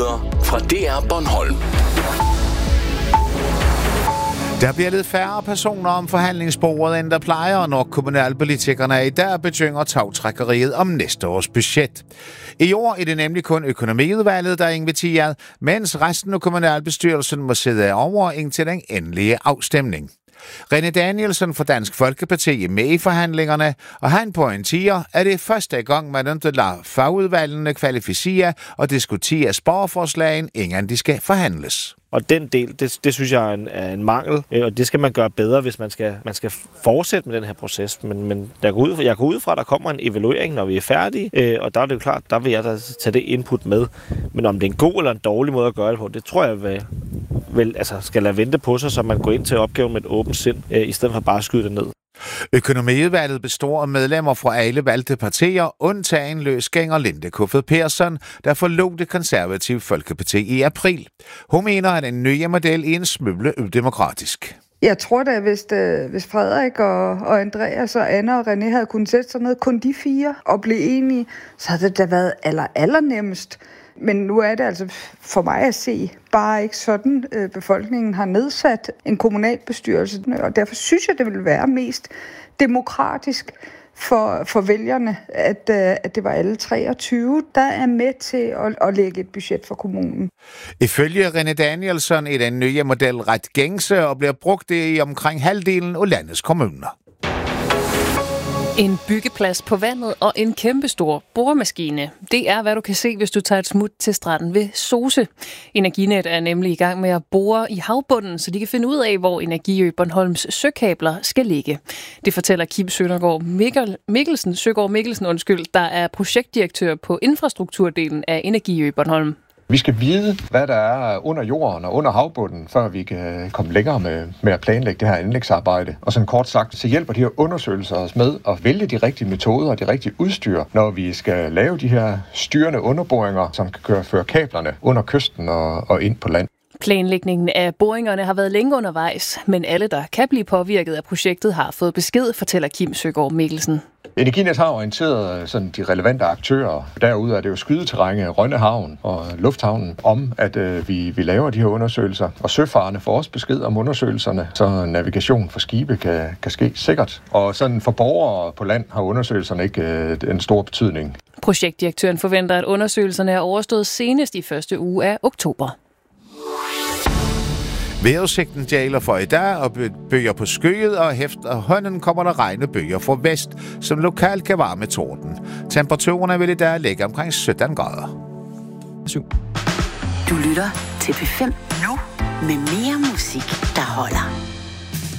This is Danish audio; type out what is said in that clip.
Nyheder fra DR Bornholm. Der bliver lidt færre personer om forhandlingsbordet, end der plejer, når kommunalpolitikerne i dag betynger tagtrækkeriet om næste års budget. I år er det nemlig kun økonomiudvalget, der er inviteret, mens resten af kommunalbestyrelsen må sidde over indtil den endelige afstemning. René Danielsen fra Dansk Folkeparti er med i forhandlingerne, og han pointerer, at det er første gang, man ikke lader fagudvalgene kvalificere og diskutere spareforslagen, inden de skal forhandles. Og den del, det synes jeg er en mangel, og det skal man gøre bedre, hvis man skal fortsætte med den her proces. Men jeg går ud fra, at der kommer en evaluering, når vi er færdige, og der er det jo klart, der vil jeg da tage det input med. Men om det er en god eller en dårlig måde at gøre det på, det tror jeg skal lade vente på sig, så man går ind til opgaven med et åbent sind, i stedet for bare at skyde det ned. Økonomiudvalget består af medlemmer fra alle valgte partier, undtagen løsgænger Linde Kofod Persson, der forlod Det Konservative Folkeparti i april. Hun mener, at en ny model er en smule udemokratisk. Jeg tror da, hvis Frederik og Andreas og Anna og René havde kunnet sætte sig ned, kun de fire, og blive enige, så havde det da været allernemmest. Men nu er det altså for mig at se bare ikke sådan, befolkningen har nedsat en kommunalbestyrelse, og derfor synes jeg, det vil være mest demokratisk for vælgerne, at det var alle 23, der er med til at lægge et budget for kommunen. Ifølge René Danielsen er den nye model ret gængse og bliver brugt i omkring halvdelen af landets kommuner. En byggeplads på vandet og en kæmpestor boremaskine. Det er, hvad du kan se, hvis du tager et smut til stranden ved Sose. Energinet er nemlig i gang med at bore i havbunden, så de kan finde ud af, hvor Energiø Bornholms søkabler skal ligge. Det fortæller Kim Søgaard Mikkelsen, der er projektdirektør på infrastrukturdelen af Energiø Bornholm. Vi skal vide, hvad der er under jorden og under havbunden, før vi kan komme længere med at planlægge det her anlægsarbejde. Og sådan kort sagt, så hjælper de her undersøgelser os med at vælge de rigtige metoder og de rigtige udstyr, når vi skal lave de her styrende underboringer, som kan føre kablerne under kysten og ind på land. Planlægningen af boringerne har været længe undervejs, men alle, der kan blive påvirket af projektet, har fået besked, fortæller Kim Søgaard Mikkelsen. Energinet har orienteret sådan de relevante aktører. Derude er det jo skydeterrænet, Rønne Havn og Lufthavnen om, at vi laver de her undersøgelser. Og søfarerne får også besked om undersøgelserne, så navigation for skibe kan ske sikkert. Og sådan for borgere på land har undersøgelserne ikke en stor betydning. Projektdirektøren forventer, at undersøgelserne er overstået senest i første uge af oktober. Vejrudsigten gælder for i dag, og bøger på skyet, og efterhånden kommer der regnebøger fra vest, som lokalt kan varme torden. Temperaturerne vil i dag ligge omkring 17 grader. Du lytter til P5 nu med mere musik, der holder.